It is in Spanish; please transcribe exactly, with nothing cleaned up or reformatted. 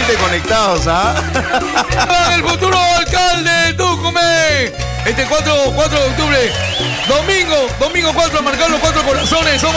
gente conectados, ¿ah? El futuro alcalde de Tucumán. Este cuatro, cuatro de octubre. Domingo, domingo cuatro, a marcar los cuatro corazones. Somos